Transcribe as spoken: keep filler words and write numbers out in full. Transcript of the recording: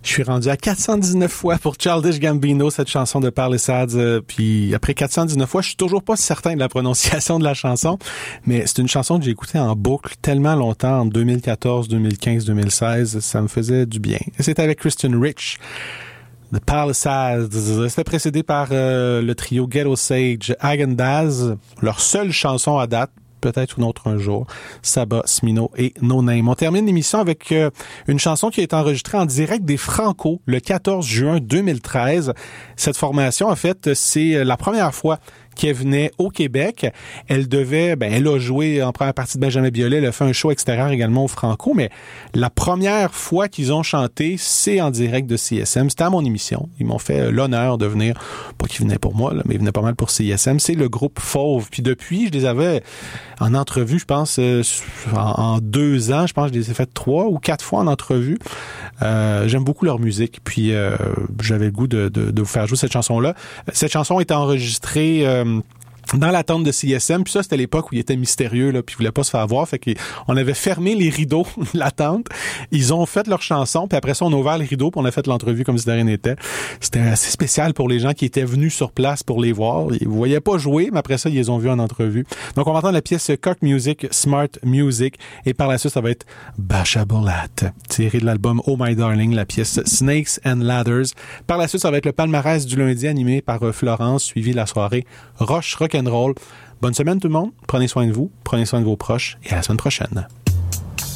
Je suis rendu à quatre cent dix-neuf fois pour Childish Gambino, cette chanson de Palisades. Euh, puis après quatre cent dix-neuf fois, je suis toujours pas certain de la prononciation de la chanson, mais c'est une chanson que j'ai écoutée en boucle tellement longtemps, en deux mille quatorze, deux mille quinze, deux mille seize, ça me faisait du bien. Et c'était avec Kristen Rich. The Palisades. C'était précédé par euh, le trio Ghetto Sage, Häagen-Dazs, leur seule chanson à date, peut-être une autre un jour, Saba, Smino et No Name. On termine l'émission avec euh, une chanson qui a été enregistrée en direct des Franco le quatorze juin deux mille treize. Cette formation, en fait, c'est la première fois qu'elle venait au Québec. Elle devait, ben, elle a joué en première partie de Benjamin Biolay, elle a fait un show extérieur également au Franco, mais la première fois qu'ils ont chanté, c'est en direct de C I S M. C'était à mon émission. Ils m'ont fait l'honneur de venir, pas qu'ils venaient pour moi, là, mais ils venaient pas mal pour C I S M. C'est le groupe Fauve. Puis depuis, je les avais en entrevue, je pense, euh, en, en deux ans, je pense que je les ai fait trois ou quatre fois en entrevue. Euh, j'aime beaucoup leur musique, puis euh, j'avais le goût de, de, de vous faire jouer cette chanson-là. Cette chanson est enregistrée euh, dans la tente de C I S M, puis ça, c'était l'époque où il était mystérieux, là, puis il voulait pas se faire voir, fait qu'on avait fermé les rideaux de la tente, ils ont fait leur chanson, puis après ça, on a ouvert les rideaux, puis on a fait l'entrevue comme si de rien n'était. C'était assez spécial pour les gens qui étaient venus sur place pour les voir. Ils voyaient pas jouer, mais après ça, ils les ont vus en entrevue. Donc, on va entendre la pièce Cock Music, Smart Music, et par la suite, ça va être Bashabolat, tiré de l'album Oh My Darling, la pièce Snakes and Ladders. Par la suite, ça va être le palmarès du lundi animé par Florence, suivi la soirée Roche Rock and Roll. Bonne semaine tout le monde, prenez soin de vous, prenez soin de vos proches et à la semaine prochaine.